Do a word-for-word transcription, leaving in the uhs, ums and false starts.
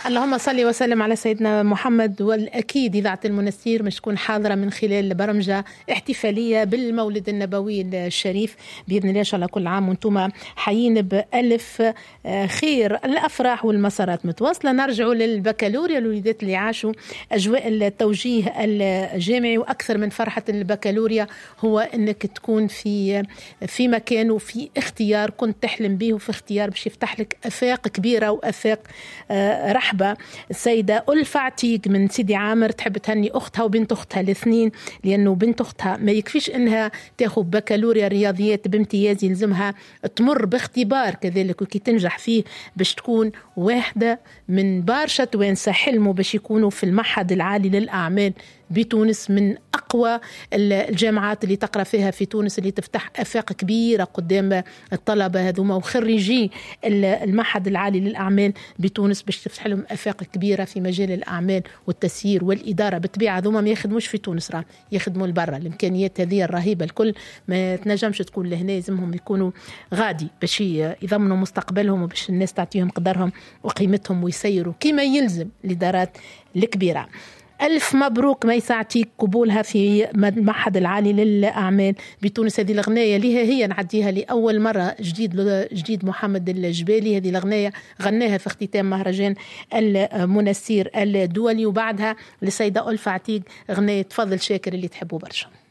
اللهم صل وسلم على سيدنا محمد. والأكيد إذاعة المنستير مش تكون حاضرة من خلال برمجة احتفالية بالمولد النبوي الشريف بإذن الله. إن شاء الله كل عام وانتم حيين بألف خير. الأفراح والمسارات متواصلة. نرجعوا للبكالوريا، الوليدات اللي عاشوا أجواء التوجيه الجامعي، وأكثر من فرحة البكالوريا هو أنك تكون في في مكان وفي اختيار كنت تحلم به، وفي اختيار باش يفتح لك آفاق كبيرة وآفاق رحبة. السيدة ألفة عتيق من سيدي عامر تحب تهني أختها وبنت أختها الاثنين، لأنه بنت أختها ما يكفيش أنها تأخذ بكالوريا رياضيات بامتياز، يلزمها تمر باختبار كذلك، وكي تنجح فيه باش تكون واحدة من بارشة توانسة حلموا باش يكونوا في المعهد العالي للأعمال بتونس، من أقوى الجامعات اللي تقرأ فيها في تونس، اللي تفتح آفاق كبيرة قدام الطلبة هذوما وخريجي المعهد العالي للأعمال بتونس، باش تفتح لهم آفاق كبيرة في مجال الأعمال والتسيير والإدارة. بالطبيعة هذوما ما يخدموش في تونس، راه يخدموا لبرا. الإمكانيات هذه الرهيبة الكل ما تنجمش تكون لهنا، لازمهم يكونوا غادي باش يضمنوا مستقبلهم وباش الناس تعطيهم قدرهم وقيمتهم ويسيروا كما يلزم الإدارات الكبيرة. ألف مبروك ميسة عتيق قبولها في المعهد العالي للأعمال بتونس. هذه الأغنية لها هي نعديها لأول مرة جديد جديد محمد الجبالي. هذه الأغنية غناها في اختتام مهرجان المنستير الدولي، وبعدها لسيدة ألفة عتيق أغنية تفضل شاكر اللي تحبه برشا.